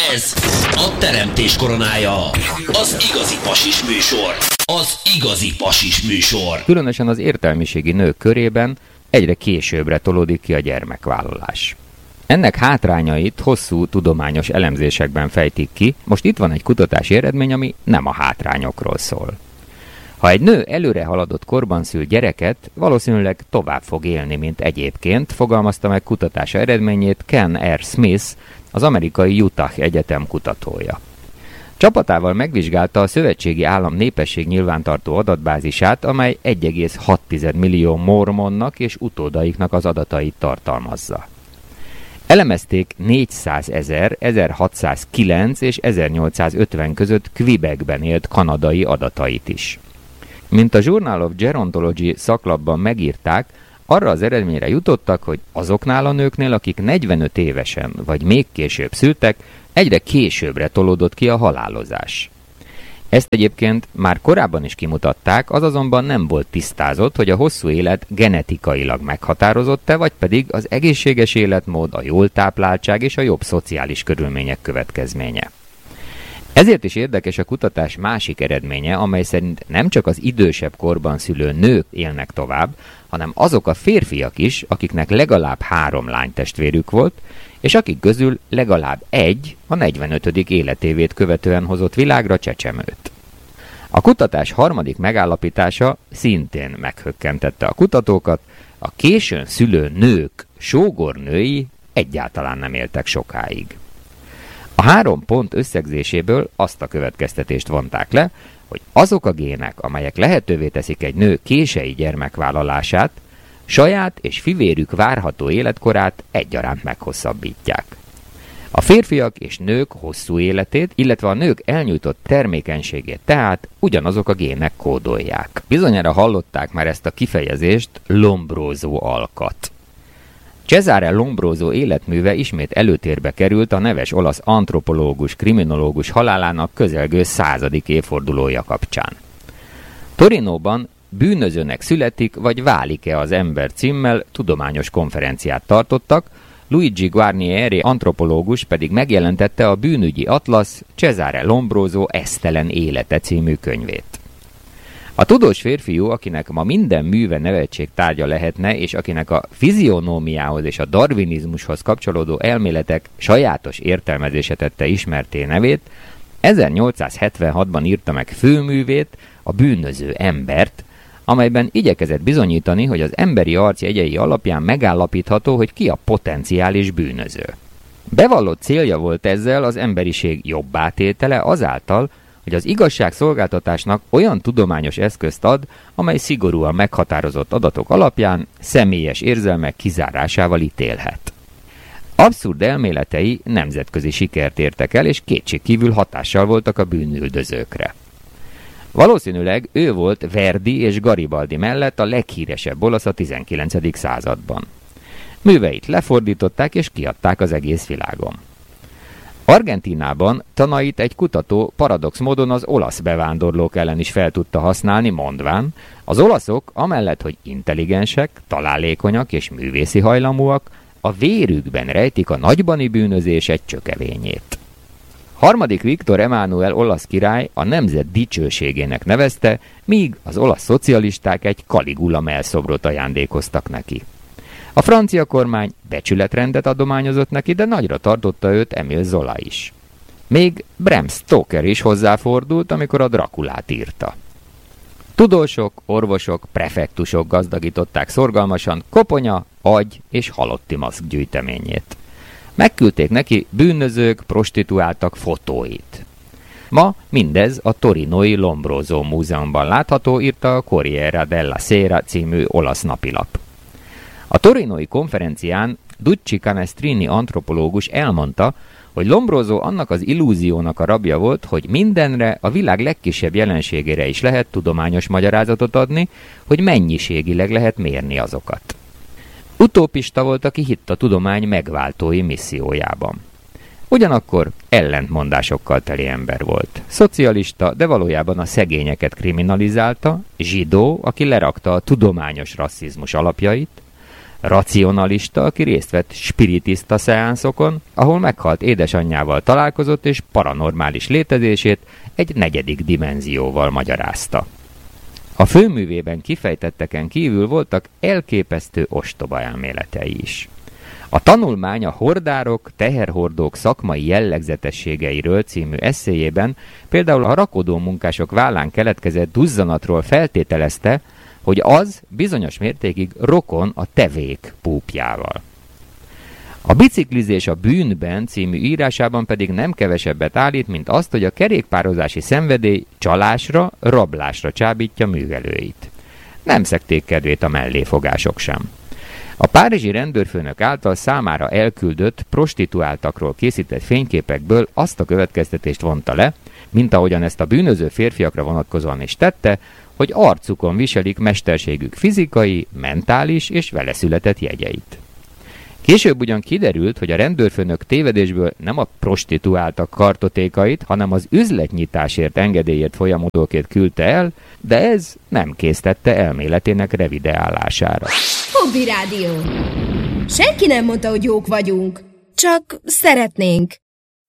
Ez a teremtés koronája. Az igazi pasis műsor. Az igazi pasis műsor. Különösen az értelmiségi nők körében egyre későbbre tolódik ki a gyermekvállalás. Ennek hátrányait hosszú tudományos elemzésekben fejtik ki, most itt van egy kutatási eredmény, ami nem a hátrányokról szól. Ha egy nő előre haladott korban szül gyereket, valószínűleg tovább fog élni, mint egyébként, fogalmazta meg kutatása eredményét Ken R. Smith, az amerikai Utah Egyetem kutatója. Csapatával megvizsgálta a szövetségi állam népességnyilvántartó adatbázisát, amely 1,6 millió mormonnak és utódaiknak az adatait tartalmazza. Elemezték 400 000, 1609 és 1850 között Quebecben élt kanadai adatait is. Mint a Journal of Gerontology szaklapban megírták, arra az eredményre jutottak, hogy azoknál a nőknél, akik 45 évesen vagy még később szültek, egyre későbbre tolódott ki a halálozás. Ezt egyébként már korábban is kimutatták, az azonban nem volt tisztázott, hogy a hosszú élet genetikailag meghatározott-e, vagy pedig az egészséges életmód, a jól tápláltság és a jobb szociális körülmények következménye. Ezért is érdekes a kutatás másik eredménye, amely szerint nem csak az idősebb korban szülő nők élnek tovább, hanem azok a férfiak is, akiknek legalább 3 lánytestvérük volt, és akik közül legalább egy a 45. életévét követően hozott világra csecsemőt. A kutatás harmadik megállapítása szintén meghökkentette a kutatókat, a későn szülő nők sógornői egyáltalán nem éltek sokáig. A 3 pont összegzéséből azt a következtetést vonták le, hogy azok a gének, amelyek lehetővé teszik egy nő kései gyermekvállalását, saját és fivérük várható életkorát egyaránt meghosszabbítják. A férfiak és nők hosszú életét, illetve a nők elnyújtott termékenységét tehát ugyanazok a gének kódolják. Bizonyára hallották már ezt a kifejezést, Lombroso alkat. Cesare Lombroso életműve ismét előtérbe került a neves olasz antropológus, kriminológus halálának közelgő 100. évfordulója kapcsán. Torinóban Bűnözőnek születik, vagy válik-e az ember címmel tudományos konferenciát tartottak, Luigi Guarnieri antropológus pedig megjelentette a bűnügyi atlasz Cesare Lombroso esztelen élete című könyvét. A tudós férfiú, akinek ma minden műve nevetség tárgya lehetne, és akinek a fizionómiához és a darwinizmushoz kapcsolódó elméletek sajátos értelmezése tette ismertté nevét, 1876-ban írta meg főművét, a Bűnöző embert, amelyben igyekezett bizonyítani, hogy az emberi arc jegyei alapján megállapítható, hogy ki a potenciális bűnöző. Bevallott célja volt ezzel az emberiség jobbátétele azáltal, hogy az igazságszolgáltatásnak olyan tudományos eszközt ad, amely szigorúan meghatározott adatok alapján személyes érzelmek kizárásával ítélhet. Abszurd elméletei nemzetközi sikert értek el, és kétségkívül hatással voltak a bűnüldözőkre. Valószínűleg ő volt Verdi és Garibaldi mellett a leghíresebb olasz a 19. században. Műveit lefordították és kiadták az egész világon. Argentínában tanait egy kutató paradox módon az olasz bevándorlók ellen is fel tudta használni, mondván, az olaszok amellett, hogy intelligensek, találékonyak és művészi hajlamúak, a vérükben rejtik a nagybani bűnözés egy csökevényét. Harmadik Viktor Emánuel olasz király a nemzet dicsőségének nevezte, míg az olasz szocialisták egy Caligula mellszobrot ajándékoztak neki. A francia kormány becsületrendet adományozott neki, de nagyra tartotta őt Émile Zola is. Még Bram Stoker is hozzáfordult, amikor a Draculát írta. Tudósok, orvosok, prefektusok gazdagították szorgalmasan koponya, agy és halotti maszk gyűjteményét. Megküldték neki bűnözők, prostituáltak fotóit. Ma mindez a torinói Lombroso múzeumban látható, írta a Corriere della Sera című olasz napilap. A torinói konferencián Ducci Canestrini antropológus elmondta, hogy Lombroso annak az illúziónak a rabja volt, hogy mindenre, a világ legkisebb jelenségére is lehet tudományos magyarázatot adni, hogy mennyiségileg lehet mérni azokat. Utópista volt, aki hitt a tudomány megváltói missziójában. Ugyanakkor ellentmondásokkal teli ember volt. Szocialista, de valójában a szegényeket kriminalizálta, zsidó, aki lerakta a tudományos rasszizmus alapjait, racionalista, aki részt vett spiritista szeánszokon, ahol meghalt édesanyjával találkozott és paranormális létezését egy 4. dimenzióval magyarázta. A főművében kifejtetteken kívül voltak elképesztő ostoba elméletei is. A tanulmány a hordárok, teherhordók szakmai jellegzetességeiről című esszéjében például a rakodó munkások vállán keletkezett duzzanatról feltételezte, hogy az bizonyos mértékig rokon a tevék púpjával. A Biciklizés a bűnben című írásában pedig nem kevesebbet állít, mint azt, hogy a kerékpározási szenvedély csalásra, rablásra csábítja művelőit. Nem szekték kedvét a melléfogások sem. A párizsi rendőrfőnök által számára elküldött prostituáltakról készített fényképekből azt a következtetést vonta le, mint ahogyan ezt a bűnöző férfiakra vonatkozóan is tette, hogy arcukon viselik mesterségük fizikai, mentális és vele született jegyeit. Később ugyan kiderült, hogy a rendőrfőnök tévedésből nem a prostituáltak kartotékait, hanem az üzletnyitásért engedélyért folyamodókét küldte el, de ez nem késztette elméletének revideálására. Hobby Rádió. Senki nem mondta, hogy jók vagyunk. Csak szeretnénk.